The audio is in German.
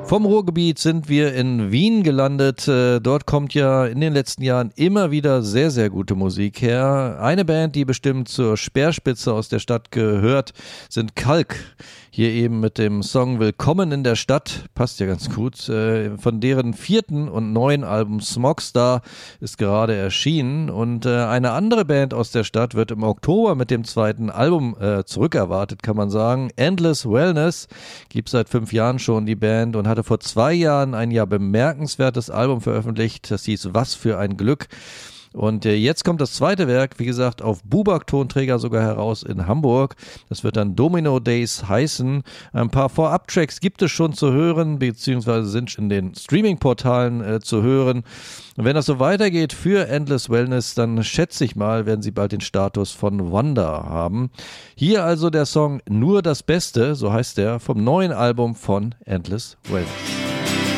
Vom Ruhrgebiet sind wir in Wien gelandet. Dort kommt ja in den letzten Jahren immer wieder sehr, sehr gute Musik her. Eine Band, die bestimmt zur Speerspitze aus der Stadt gehört, sind Kalk. Hier eben mit dem Song Willkommen in der Stadt, passt ja ganz gut, von deren 4. und neuen Album Smogstar ist gerade erschienen und eine andere Band aus der Stadt wird im Oktober mit dem 2. Album zurückerwartet, kann man sagen. Endless Wellness gibt seit 5 Jahren schon die Band und hatte vor 2 Jahren ein ja bemerkenswertes Album veröffentlicht, das hieß Was für ein Glück. Und jetzt kommt das zweite Werk, wie gesagt, auf Bubak-Tonträger sogar heraus in Hamburg. Das wird dann Domino Days heißen. Ein paar Vorab-Tracks gibt es schon zu hören, beziehungsweise sind in den Streaming-Portalen zu hören. Und wenn das so weitergeht für Endless Wellness, dann schätze ich mal, werden sie bald den Status von Wonder haben. Hier also der Song Nur das Beste, so heißt der, vom neuen Album von Endless Wellness.